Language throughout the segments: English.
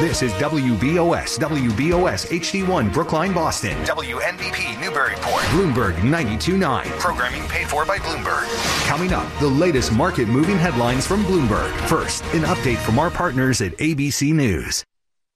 This is WBOS HD1 Brookline, Boston. WNBP Newburyport. Bloomberg 92.9. Programming paid for by Bloomberg. Coming up, the latest market-moving headlines from Bloomberg. First, an update from our partners at ABC News.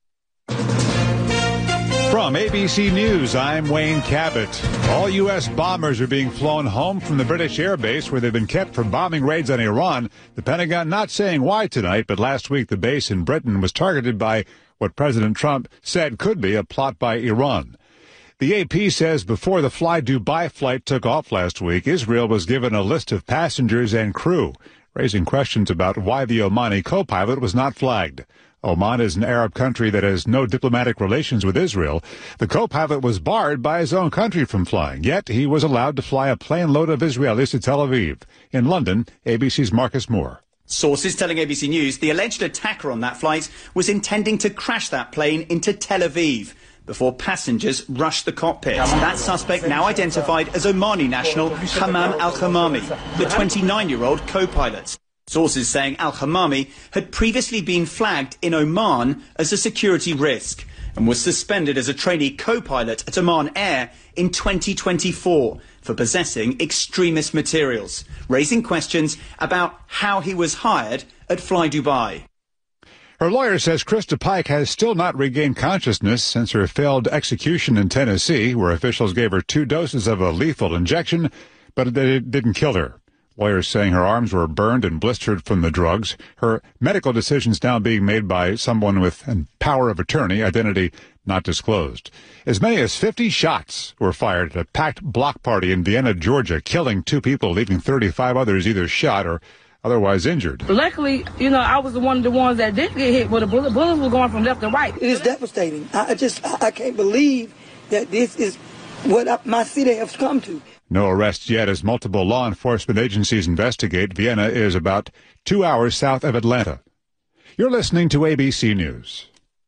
From ABC News, I'm Wayne Cabot. All U.S. bombers are being flown home from the British air base where they've been kept for bombing raids on Iran. The Pentagon not saying why tonight, but last week the base in Britain was targeted by what President Trump said could be a plot by Iran. The AP says before the Fly Dubai flight took off last week, Israel was given a list of passengers and crew, raising questions about why the Omani co-pilot was not flagged. Oman is an Arab country that has no diplomatic relations with Israel. The co-pilot was barred by his own country from flying, yet he was allowed to fly a plane load of Israelis to Tel Aviv. In London, ABC's Marcus Moore. Sources telling ABC News the alleged attacker on that flight was intending to crash that plane into Tel Aviv before passengers rushed the cockpit. That suspect now identified as Omani national Hammam Al-Khamami, the 29-year-old co-pilot. Sources saying Al-Khamami had previously been flagged in Oman as a security risk and was suspended as a trainee co-pilot at Oman Air in 2024 for possessing extremist materials, raising questions about how he was hired at Fly Dubai. Her lawyer says Krista Pike has still not regained consciousness since her failed execution in Tennessee, where officials gave her 2 doses of a lethal injection, but it didn't kill her. Lawyers saying her arms were burned and blistered from the drugs. Her medical decisions now being made by someone with power of attorney, identity not disclosed. As many as 50 shots were fired at a packed block party in Vienna, Georgia, killing 2 people, leaving 35 others either shot or otherwise injured. Luckily, I was one of the ones that didn't get hit, but the bullets were going from left to right. It is devastating. I can't believe that this is what my city has come to. No arrests yet as multiple law enforcement agencies investigate. Vienna is about 2 hours south of Atlanta. You're listening to ABC News.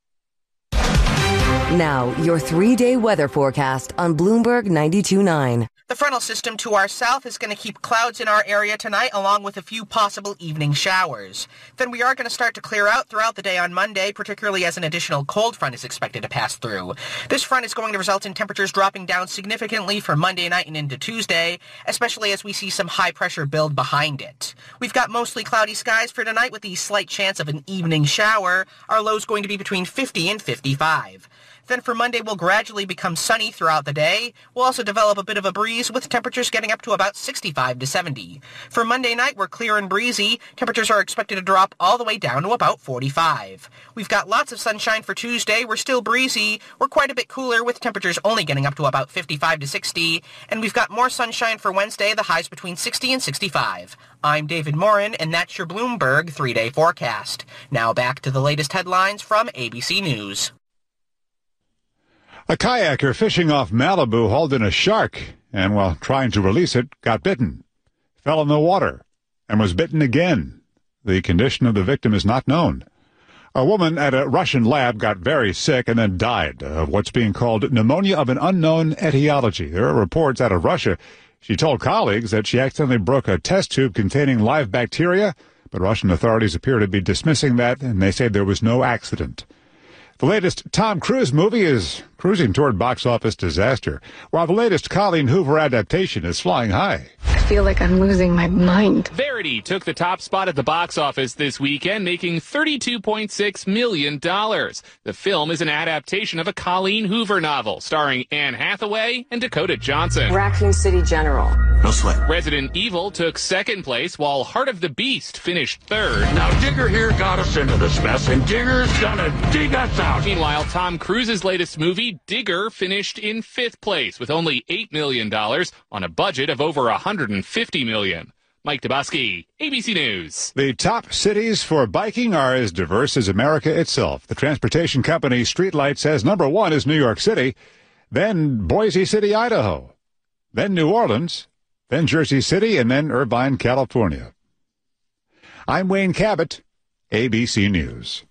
Now, your 3-day weather forecast on Bloomberg 92.9. The frontal system to our south is going to keep clouds in our area tonight, along with a few possible evening showers. Then we are going to start to clear out throughout the day on Monday, particularly as an additional cold front is expected to pass through. This front is going to result in temperatures dropping down significantly for Monday night and into Tuesday, especially as we see some high pressure build behind it. We've got mostly cloudy skies for tonight with the slight chance of an evening shower. Our low is going to be between 50 and 55. Then for Monday, we'll gradually become sunny throughout the day. We'll also develop a bit of a breeze with temperatures getting up to about 65 to 70. For Monday night, we're clear and breezy. Temperatures are expected to drop all the way down to about 45. We've got lots of sunshine for Tuesday. We're still breezy. We're quite a bit cooler with temperatures only getting up to about 55 to 60. And we've got more sunshine for Wednesday, the highs between 60 and 65. I'm David Morin, and that's your Bloomberg 3-day forecast. Now back to the latest headlines from ABC News. A kayaker fishing off Malibu hauled in a shark and, while trying to release it, got bitten, fell in the water, and was bitten again. The condition of the victim is not known. A woman at a Russian lab got very sick and then died of what's being called pneumonia of an unknown etiology. There are reports out of Russia. She told colleagues that she accidentally broke a test tube containing live bacteria, but Russian authorities appear to be dismissing that, and they say there was no accident. The latest Tom Cruise movie is cruising toward box office disaster, while the latest Colleen Hoover adaptation is flying high. I feel like I'm losing my mind. Verity took the top spot at the box office this weekend, making $32.6 million. The film is an adaptation of a Colleen Hoover novel starring Anne Hathaway and Dakota Johnson. Raccoon City General. No sweat. Resident Evil took second place, while Heart of the Beast finished third. Now Digger here got us into this mess, and Digger's gonna dig us out. Meanwhile, Tom Cruise's latest movie, Digger, finished in fifth place with only $8 million on a budget of over $150 million. Mike Dabowski, ABC News. The top cities for biking are as diverse as America itself. The transportation company Streetlight says number 1 is New York City, then Boise City, Idaho, then New Orleans, then Jersey City, and then Irvine, California. I'm Wayne Cabot, ABC News.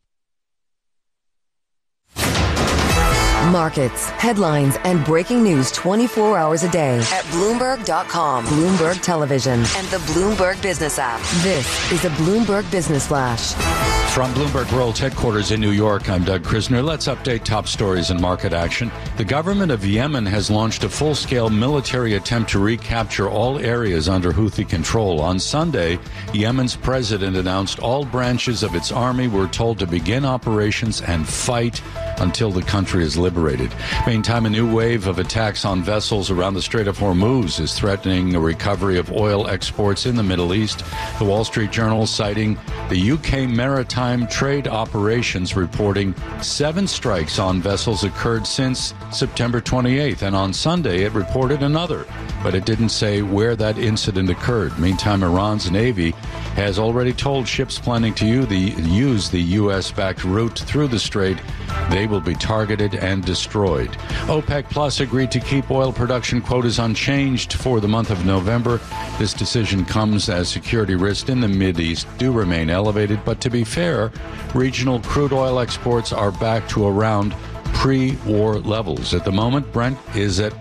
Markets, headlines, and breaking news 24 hours a day at Bloomberg.com, Bloomberg Television, and the Bloomberg Business app. This is a Bloomberg Business Flash. From Bloomberg World Headquarters in New York, I'm Doug Krisner. Let's update top stories and market action. The government of Yemen has launched a full-scale military attempt to recapture all areas under Houthi control. On Sunday, Yemen's president announced all branches of its army were told to begin operations and fight until the country is liberated. Meantime, a new wave of attacks on vessels around the Strait of Hormuz is threatening a recovery of oil exports in the Middle East. The Wall Street Journal citing the UK Maritime Trade Operations reporting 7 strikes on vessels occurred since September 28th, and on Sunday it reported another, but it didn't say where that incident occurred. Meantime, Iran's Navy has already told ships planning to use the U.S.-backed route through the strait they will be targeted and destroyed. OPEC Plus agreed to keep oil production quotas unchanged for the month of November. This decision comes as security risks in the Mideast do remain elevated, but to be fair, regional crude oil exports are back to around pre-war levels. At the moment, Brent is at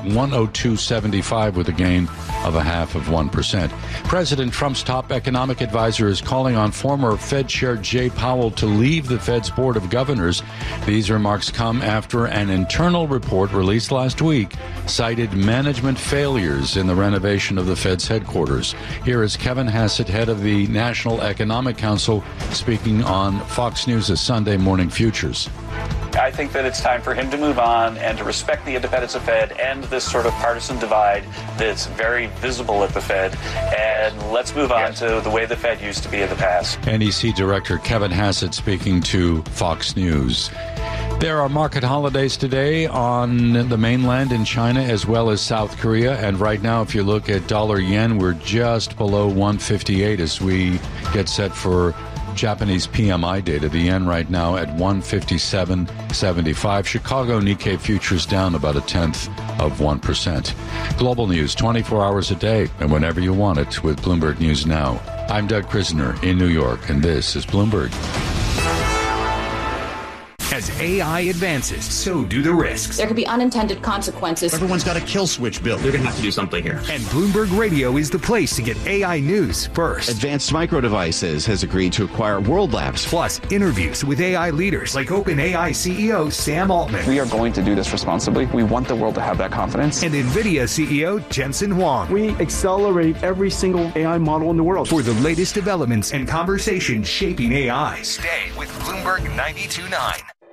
102.75 with a gain of 0.5%. President Trump's top economic advisor is calling on former Fed Chair Jay Powell to leave the Fed's Board of Governors. These remarks come after an internal report released last week cited management failures in the renovation of the Fed's headquarters. Here is Kevin Hassett, head of the National Economic Council, speaking on Fox News' Sunday Morning Futures. I think that it's time for him to move on and to respect the independence of Fed and this sort of partisan divide that's very visible at the Fed. And let's move on to the way the Fed used to be in the past. NEC Director Kevin Hassett speaking to Fox News. There are market holidays today on the mainland in China as well as South Korea. And right now, if you look at dollar-yen, we're just below 158 as we get set for Japanese PMI data. The yen right now at 157.75. Chicago Nikkei futures down about 0.1%. Global news 24 hours a day and whenever you want it with Bloomberg News Now. I'm Doug Krisner in New York, and this is Bloomberg. As AI advances, so do the risks. There could be unintended consequences. Everyone's got a kill switch built. They're going to have to do something here. And Bloomberg Radio is the place to get AI news first. Advanced Micro Devices has agreed to acquire World Labs. Plus, interviews with AI leaders like OpenAI CEO Sam Altman. We are going to do this responsibly. We want the world to have that confidence. And NVIDIA CEO Jensen Huang. We accelerate every single AI model in the world. For the latest developments and conversations shaping AI. Stay with Bloomberg 92.9.